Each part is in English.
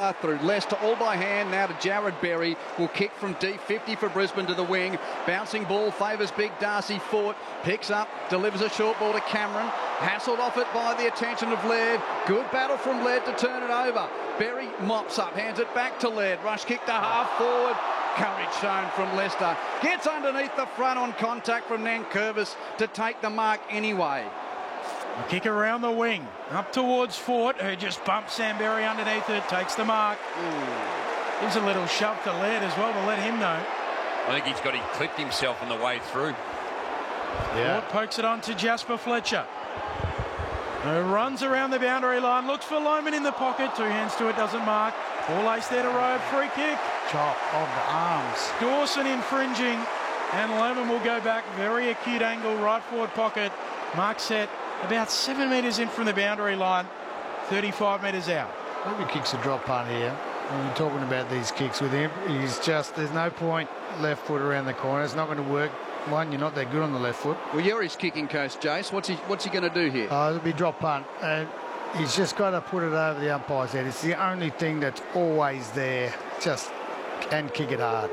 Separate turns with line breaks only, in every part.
through Leicester, all by hand. Now to Jared Berry. Will kick from deep, 50 for Brisbane to the wing. Bouncing ball favours big Darcy Fort. Picks up, delivers a short ball to Cameron. Hassled off it by the attention of Laird. Good battle from Laird to turn it over. Berry mops up, hands it back to Laird. Rush kick to half forward. Courage shown from Leicester. Gets underneath the front on contact from Nankervis to take the mark anyway.
A kick around the wing, up towards Fort, who just bumps Sam Berry underneath it, takes the mark. Gives a little shove to Laird as well to let him know.
I think he clipped himself on the way through.
Yeah. Fort pokes it on to Jasper Fletcher, who runs around the boundary line, looks for Lohman in the pocket, 2 hands to it, doesn't mark. Ball ace there to Robe, free kick.
Chop of the arms.
Dawson infringing, and Lohman will go back, very acute angle, right forward pocket. Mark set about 7 metres in from the boundary line, 35 metres out.
Maybe kicks a drop punt here. When you're talking about these kicks with him, there's no point left foot around the corner. It's not going to work. One, you're not that good on the left foot.
Well, you're his kicking coach, Jace. What's he going to do here?
It'll be drop punt. And he's just got to put it over the umpire's head. It's the only thing that's always there. And kick it hard.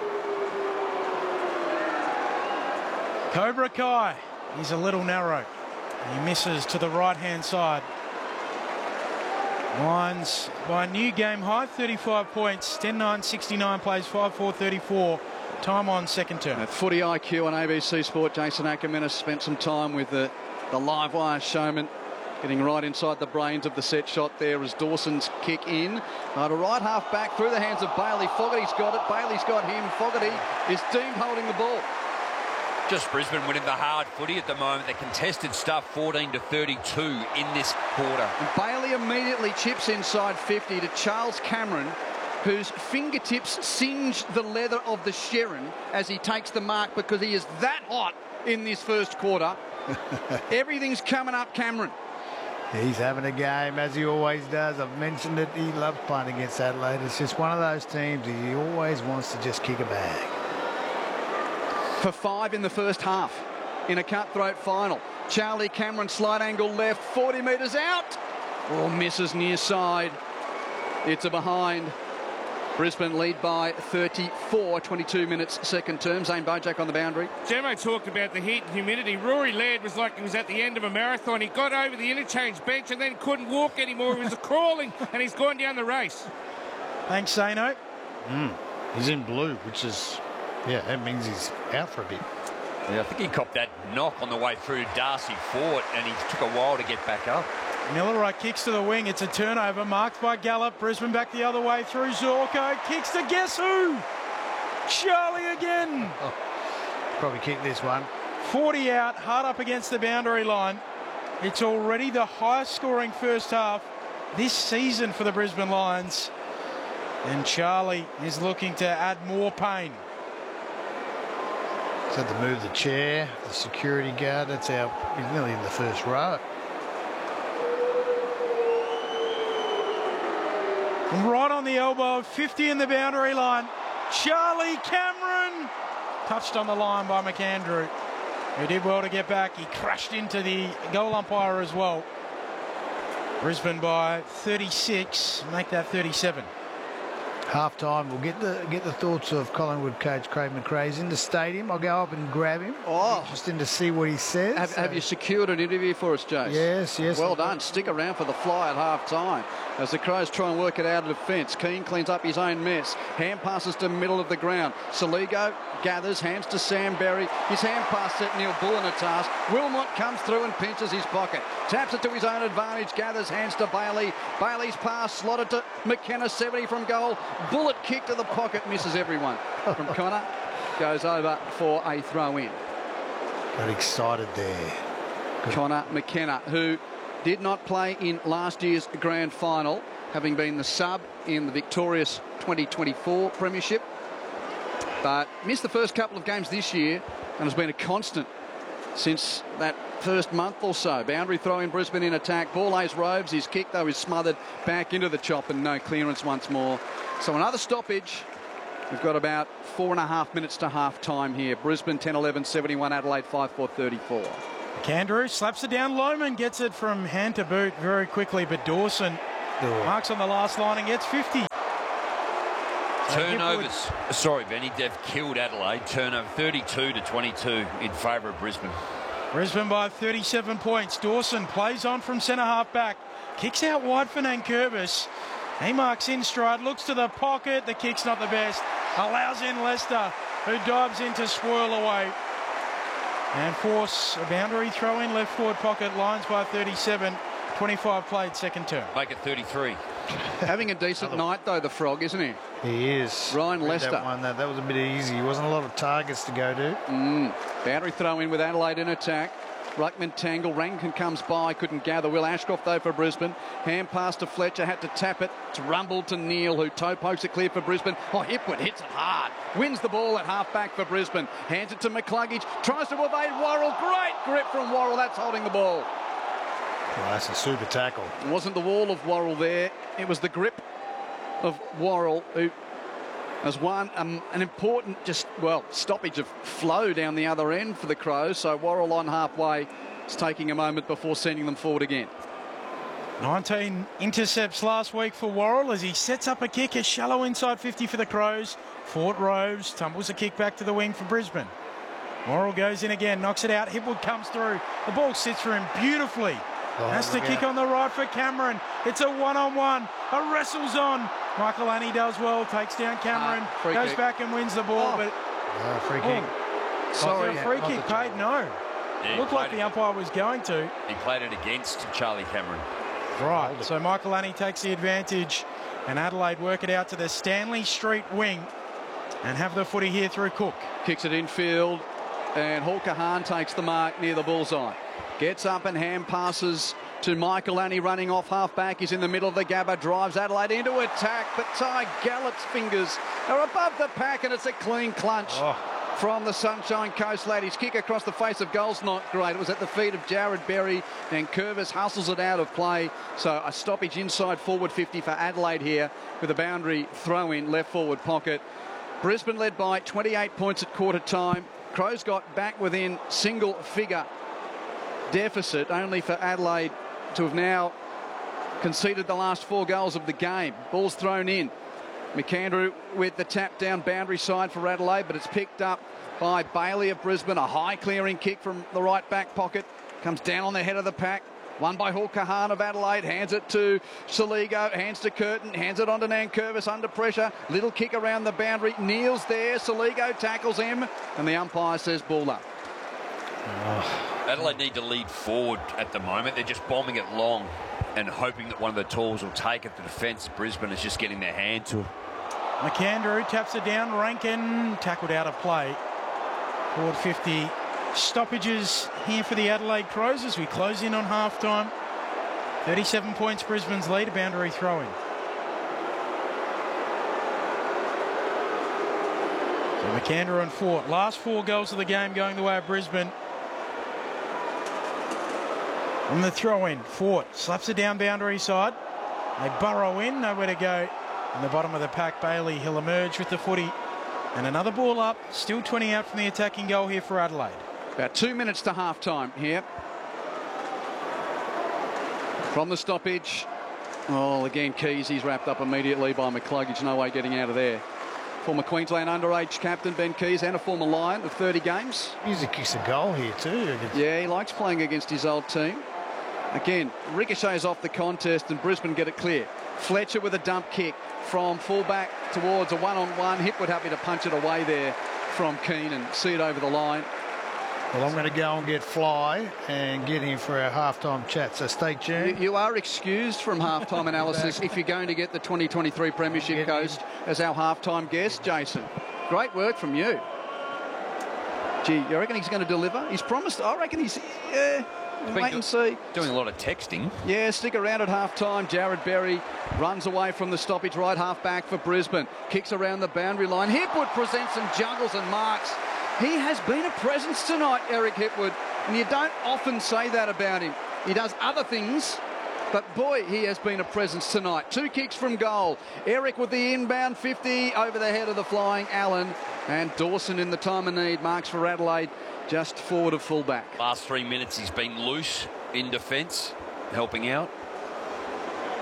Cobra Kai, he's a little narrow. He misses to the right-hand side. Lions by new game high, 35 points, 10-9-69 plays 5-4-34. Time on second term.
Footy IQ on ABC Sport. Jason Ackerman has spent some time with the live wire showman, getting right inside the brains of the set shot there as Dawson's kick in. To right half back through the hands of Bailey. Fogarty's got it. Bailey's got him. Fogarty is deemed holding the ball.
Just Brisbane winning the hard footy at the moment. The contested stuff 14-32 in this quarter.
And Bailey immediately chips inside 50 to Charles Cameron, whose fingertips singe the leather of the Sherrin as he takes the mark because he is that hot in this first quarter. Everything's coming up Cameron.
He's having a game, as he always does. I've mentioned it. He loves playing against Adelaide. It's just one of those teams he always wants to just kick a bag.
For 5 in the first half in a cutthroat final. Charlie Cameron, slight angle left, 40 metres out. Oh, misses near side. It's a behind. Brisbane lead by 34, 22 minutes second term. Zane Bojack on the boundary.
Gemmo talked about the heat and humidity. Rory Laird was like he was at the end of a marathon. He got over the interchange bench and then couldn't walk anymore. He was crawling and he's gone down the race.
Thanks, Zano.
He's in blue, which is, that means he's out for a bit.
Yeah, I think he copped that knock on the way through Darcy Fort and he took a while to get back up.
Millerite kicks to the wing. It's a turnover marked by Gallup. Brisbane back the other way through Zorko. Kicks to guess who? Charlie again.
Probably kick this one.
40 out, hard up against the boundary line. It's already the highest scoring first half this season for the Brisbane Lions. And Charlie is looking to add more pain.
He's had to move the chair, the security guard. That's out. He's nearly in the first row.
Right on the elbow, 50 in the boundary line. Charlie Cameron touched on the line by McAndrew, who did well to get back. He crashed into the goal umpire as well. Brisbane by 36, make that 37.
Half time, we'll get the thoughts of Collingwood coach Craig McRae. He's in the stadium. I'll go up and grab him. Interesting to see what he says.
Have you secured an interview for us, Jace?
Yes.
Well done. Stick around for the fly at half time as the Crows try and work it out of defence. Keane cleans up his own mess. Hand passes to middle of the ground. Saligo gathers, hands to Sam Berry. His hand pass set Neil Bull in a task. Wilmot comes through and pinches his pocket. Taps it to his own advantage. Gathers, hands to Bailey. Bailey's pass slotted to McKenna, 70 from goal. Bullet kick to the pocket, misses everyone. From Connor, goes over for a throw-in.
Got excited there.
Connor McKenna, who did not play in last year's grand final, having been the sub in the victorious 2024 premiership, but missed the first couple of games this year and has been a constant since that first month or so. Boundary throw in Brisbane in attack. Ball ace Robes. His kick, though, is smothered back into the chop and no clearance once more. So another stoppage. We've got about 4.5 minutes to half time here. Brisbane 10-11, 71, Adelaide 5-4, 34.
McAndrew slaps it down. Lohman gets it from hand to boot very quickly, but Dawson Marks on the last line and gets 50.
Turnovers. Sorry, Benny. They've killed Adelaide. Turnover 32-22 in favour of Brisbane.
Brisbane by 37 points. Dawson plays on from centre half back. Kicks out wide for Nankervis. He marks in stride, looks to the pocket. The kick's not the best. Allows in Lester, who dives in to spoil away. And force a boundary throw in left forward pocket. Lions by 37. 25 played, second term.
Make it 33.
Having a decent night, though, the Frog, isn't he?
He is.
Ryan Lester.
That was a bit easy. Wasn't a lot of targets to go to.
Boundary throw in with Adelaide in attack. Ruckman tangle. Rankin comes by. Couldn't gather. Will Ashcroft, though, for Brisbane. Hand pass to Fletcher. Had to tap it. It's rumbled to Neal, who toe pokes it clear for Brisbane. Oh, Hipwood hits it hard. Wins the ball at half back for Brisbane. Hands it to McCluggage. Tries to evade Worrell. Great grip from Worrell. That's holding the ball.
Well, that's a super tackle.
It wasn't the wall of Worrell there. It was the grip of Worrell, who has won an important stoppage of flow down the other end for the Crows. So Worrell on halfway is taking a moment before sending them forward again.
19 intercepts last week for Worrell as he sets up a kick, a shallow inside 50 for the Crows. Fort Rose tumbles a kick back to the wing for Brisbane. Worrell goes in again, knocks it out. Hipwood comes through. The ball sits for him beautifully. Has to kick on the right for Cameron. It's a one-on-one. A wrestle's on. Michael Annie does well, takes down Cameron, goes back and wins the ball. But
free kick.
Sorry, a free kick paid? No.
Yeah,
Looked like the umpire was going to.
He played it against Charlie Cameron.
Right, so Michael Annie takes the advantage and Adelaide work it out to the Stanley Street wing and have the footy here through Cook.
Kicks it infield and Hawker Hahn takes the mark near the bullseye. Gets up and hand passes to Michael Annie running off half-back. He's in the middle of the Gabba, drives Adelaide into attack, but Ty Gallett's fingers are above the pack and it's a clean clunch from the Sunshine Coast ladies. Kick across the face of goal's not great. It was at the feet of Jared Berry and Curvis hustles it out of play. So a stoppage inside forward 50 for Adelaide here with a boundary throw in left forward pocket. Brisbane led by 28 points at quarter time. Crows got back within single figure deficit, only for Adelaide to have now conceded the last 4 goals of the game. Ball's thrown in. McAndrew with the tap down boundary side for Adelaide, but it's picked up by Bailey of Brisbane. A high clearing kick from the right back pocket. Comes down on the head of the pack. Won by Hawker Hahn of Adelaide. Hands it to Saligo. Hands to Curtin. Hands it on to Nankervis under pressure. Little kick around the boundary. Neal's there. Saligo tackles him. And the umpire says ball up.
Adelaide need to lead forward at the moment. They're just bombing it long and hoping that one of the tools will take it. The defence, Brisbane is just getting their hand to it.
McAndrew taps it down. Rankin tackled out of play. Forward 50. Stoppages here for the Adelaide Crows as we close in on half-time. 37 points Brisbane's lead, a boundary throw-in. So McAndrew and Fort. Last 4 goals of the game going the way of Brisbane. On the throw-in, Fort slaps it down boundary side. They burrow in, nowhere to go. In the bottom of the pack, Bailey, he'll emerge with the footy. And another ball up, still 20 out from the attacking goal here for Adelaide.
About 2 minutes to half-time here. From the stoppage. Oh, again, Keys, he's wrapped up immediately by McCluggage. No way getting out of there. Former Queensland underage captain Ben Keys and a former Lion of 30 games.
Usually kicks a goal here too.
Yeah, he likes playing against his old team. Again, ricochets off the contest and Brisbane get it clear. Fletcher with a dump kick from fullback towards a one-on-one. Hipwood happy to punch it away there from Keenan. See it over the line.
Well, I'm going to go and get Fly and get him for our halftime chat, so stay tuned.
You are excused from halftime analysis if you're going to get the 2023 Premiership Coast as our halftime guest, Jason. Great work from you. Gee, you reckon he's going to deliver? He's promised. I reckon he's... wait and see.
Doing a lot of texting.
Yeah, stick around at half-time. Jared Berry runs away from the stoppage, right half-back for Brisbane. Kicks around the boundary line. Hipwood presents some juggles and marks. He has been a presence tonight, Eric Hipwood, and you don't often say that about him. He does other things, but boy, he has been a presence tonight. 2 kicks from goal. Eric with the inbound 50 over the head of the flying Allen, and Dawson in the time of need marks for Adelaide just forward of fullback.
Last 3 minutes he's been loose in defence, helping out.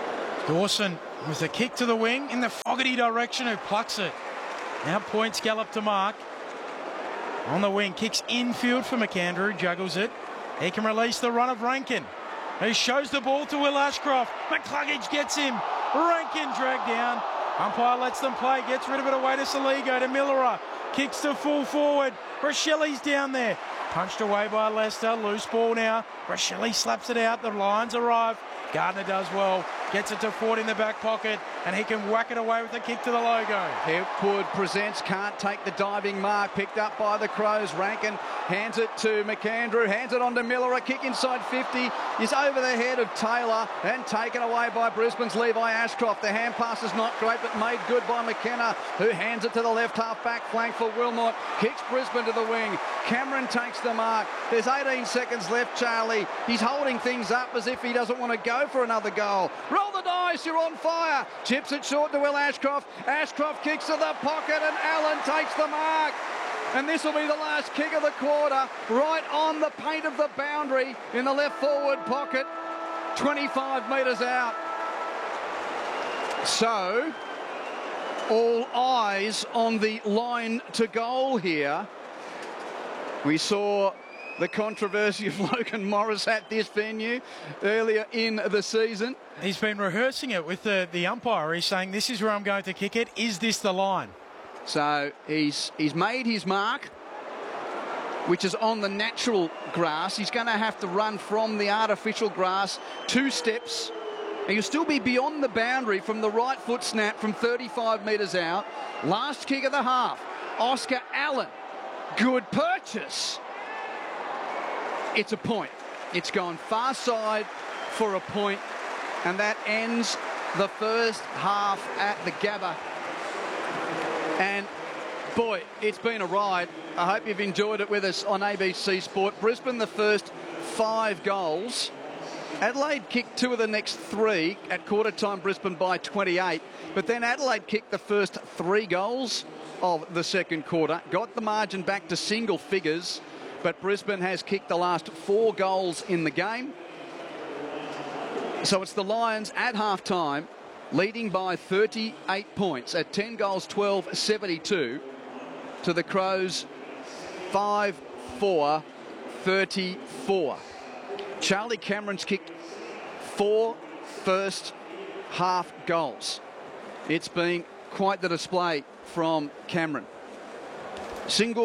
Dawson with a kick to the wing in the Fogarty direction, who plucks it. Now points Gallop to mark. On the wing, kicks infield for McAndrew, juggles it. He can release the run of Rankin, who shows the ball to Will Ashcroft. McCluggage gets him. Rankin dragged down. Umpire lets them play, gets rid of it away to Saligo, to Millerer. Kicks to full forward. Rochelli's down there. Punched away by Leicester. Loose ball now. Rochelli slaps it out. The Lions arrive. Gardner does well. Gets it to Ford in the back pocket, and he can whack it away with a kick to the logo.
Hipwood presents, can't take the diving mark. Picked up by the Crows. Rankin hands it to McAndrew. Hands it on to Miller. A kick inside 50 is over the head of Taylor and taken away by Brisbane's Levi Ashcroft. The hand pass is not great, but made good by McKenna, who hands it to the left half back flank for Wilmot. Kicks Brisbane to the wing. Cameron takes the mark. There's 18 seconds left, Charlie. He's holding things up as if he doesn't want to go for another goal. Roll the dice, you're on fire. Chips it short to Will Ashcroft. Ashcroft kicks to the pocket and Allen takes the mark. And this will be the last kick of the quarter, right on the paint of the boundary in the left forward pocket, 25 metres out. So, all eyes on the line to goal here. We saw the controversy of Logan Morris at this venue earlier in the season.
He's been rehearsing it with the umpire. He's saying, this is where I'm going to kick it. Is this the line?
So he's made his mark, which is on the natural grass. He's going to have to run from the artificial grass 2 steps. And he'll still be beyond the boundary from the right foot snap from 35 metres out. Last kick of the half. Oscar Allen. Good purchase. It's a point. It's gone far side for a point, and that ends the first half at the Gabba. And boy, it's been a ride. I hope you've enjoyed it with us on ABC Sport. Brisbane the first 5 goals. Adelaide kicked 2 of the next 3 at quarter time. Brisbane by 28, but then Adelaide kicked the first 3 goals of the second quarter, got the margin back to single figures, but Brisbane has kicked the last 4 goals in the game. So it's the Lions at half-time, leading by 38 points at 10 goals, 12-72, to the Crows 5-4-34. Charlie Cameron's kicked 4 first half goals. It's been quite the display from Cameron. 2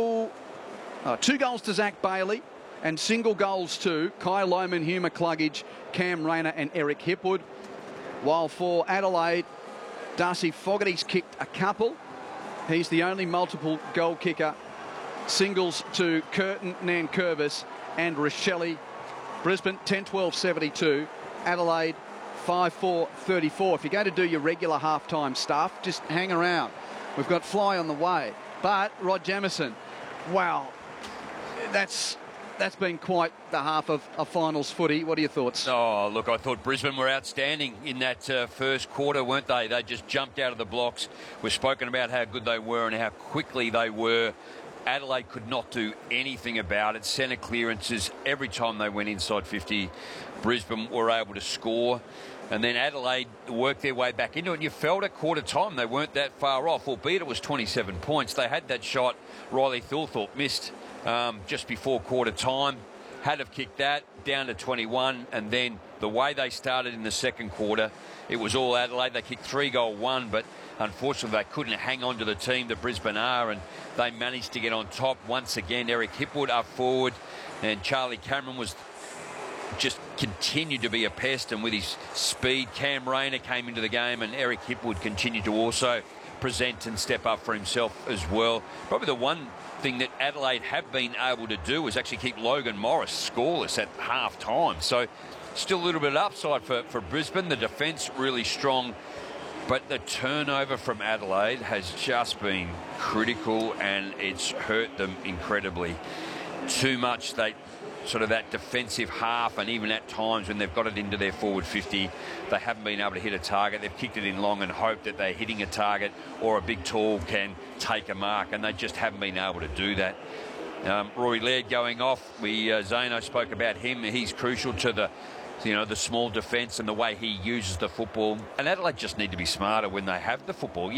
goals to Zach Bailey and single goals to Kai Lohmann, Hugh McCluggage, Cam Rayner and Eric Hipwood. While for Adelaide, Darcy Fogarty's kicked a couple. He's the only multiple goal kicker. Singles to Curtin, Nankervis and Rochelli. Brisbane 10-12-72. Adelaide 5-4-34. If you're going to do your regular halftime stuff, just hang around. We've got Fly on the way. But Rod Jamieson, wow, that's been quite the half of a finals footy. What are your thoughts?
Oh, look, I thought Brisbane were outstanding in that first quarter, weren't they? They just jumped out of the blocks. We've spoken about how good they were and how quickly they were. Adelaide could not do anything about it. Centre clearances every time they went inside 50. Brisbane were able to score. And then Adelaide worked their way back into it. And you felt at quarter time they weren't that far off, albeit it was 27 points. They had that shot Riley Thorthorpe missed just before quarter time. Had to have kicked that down to 21. And then the way they started in the second quarter, it was all Adelaide. They kicked 3-1, but unfortunately they couldn't hang on to the team that Brisbane are, and they managed to get on top once again. Eric Hipwood up forward, and Charlie Cameron was just continued to be a pest, and with his speed, Cam Rayner came into the game, and Eric Hipwood continued to also present and step up for himself as well. Probably the one thing that Adelaide have been able to do is actually keep Logan Morris scoreless at half time. So still a little bit of upside for Brisbane. The defence really strong, but the turnover from Adelaide has just been critical, and it's hurt them incredibly. Too much, they sort of that defensive half, and even at times when they've got it into their forward 50, they haven't been able to hit a target. They've kicked it in long and hoped that they're hitting a target or a big tall can take a mark, and they just haven't been able to do that. Rory Laird going off. Zano spoke about him. He's crucial to the you know, the small defence and the way he uses the football. And Adelaide just need to be smarter when they have the football.